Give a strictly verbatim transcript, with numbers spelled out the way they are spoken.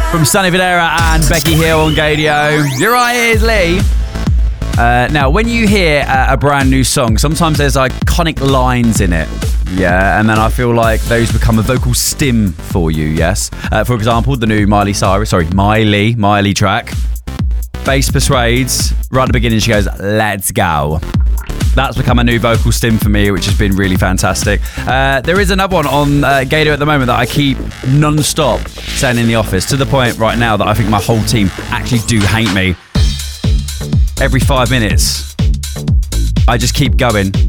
From Sonny Fodera and Becky Hill on Gadio. You're right, here's Lee. Uh, now, when you hear uh, a brand new song, sometimes there's iconic lines in it. Yeah, and then I feel like those become a vocal stim for you, yes? Uh, for example, the new Miley Cyrus, sorry, Miley, Miley track. Bass persuades. Right at the beginning, she goes, let's go. That's become a new vocal stim for me, which has been really fantastic. Uh, there is another one on uh, Gator at the moment that I keep non-stop saying in the office, to the point right now that I think my whole team actually do hate me. Every five minutes, I just keep going.